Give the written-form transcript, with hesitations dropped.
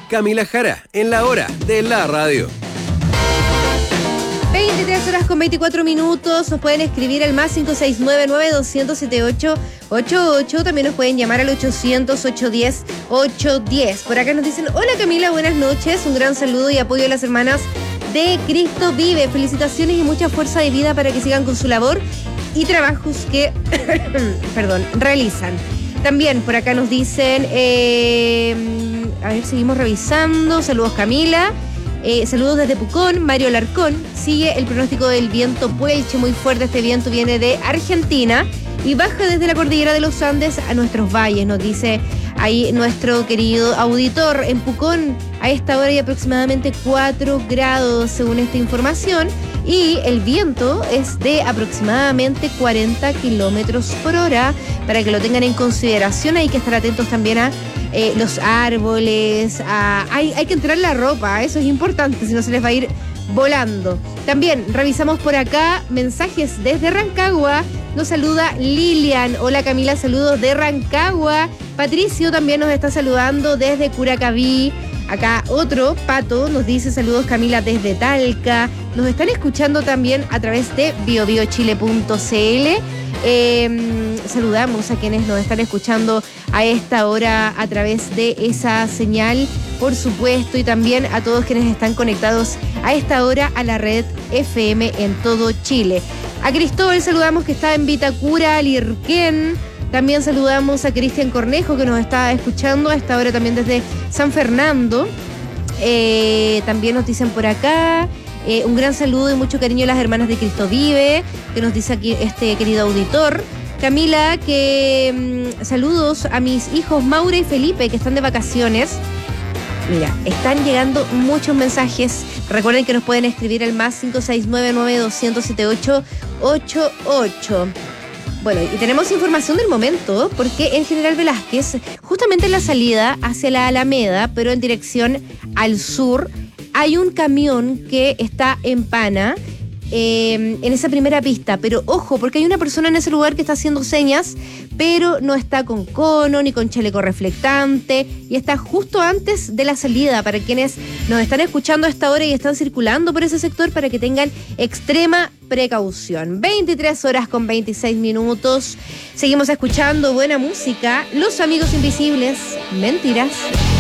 Camila Jara, en la hora de la radio. 23 horas con 24 minutos. Nos pueden escribir al más 569-9200-7888. También nos pueden llamar al 800-810-810. Por acá nos dicen: hola Camila, buenas noches. Un gran saludo y apoyo a las hermanas de Cristo Vive. Felicitaciones y mucha fuerza de vida para que sigan con su labor y trabajos que realizan. También por acá nos dicen, a ver, seguimos revisando. Saludos Camila. Saludos desde Pucón, Mario Larcón. Sigue el pronóstico del viento Puelche muy fuerte. Este viento viene de Argentina y baja desde la cordillera de los Andes a nuestros valles, nos dice ahí nuestro querido auditor. En Pucón a esta hora hay aproximadamente 4 grados según esta información y el viento es de aproximadamente 40 kilómetros por hora, para que lo tengan en consideración. Hay que estar atentos también a los árboles, hay que entrar la ropa, eso es importante, si no se les va a ir volando. También revisamos por acá mensajes desde Rancagua. Nos saluda Lilian. Hola Camila, saludos de Rancagua. Patricio también nos está saludando desde Curacaví. Acá otro, Pato, nos dice saludos Camila desde Talca. Nos están escuchando también a través de biobiochile.cl. Saludamos a quienes nos están escuchando a esta hora a través de esa señal, por supuesto, y también a todos quienes están conectados a esta hora a la red FM en todo Chile. A Cristóbal saludamos, que está en Vitacura, Lirquén. También saludamos a Cristian Cornejo, que nos está escuchando a esta hora también desde San Fernando. También nos dicen por acá un gran saludo y mucho cariño a las hermanas de Cristo Vive, que nos dice aquí este querido auditor. Camila, que saludos a mis hijos Maura y Felipe, que están de vacaciones. Mira, están llegando muchos mensajes. Recuerden que nos pueden escribir al más 569-9200-7888. Bueno, y tenemos información del momento, porque el General Velázquez, justamente en la salida hacia la Alameda, pero en dirección al sur, hay un camión que está en pana en esa primera pista. Pero ojo, porque hay una persona en ese lugar que está haciendo señas, pero no está con cono ni con chaleco reflectante, y está justo antes de la salida, para quienes nos están escuchando a esta hora y están circulando por ese sector, para que tengan extrema precaución. 23 horas con 26 minutos. Seguimos escuchando buena música. Los Amigos Invisibles, Mentiras.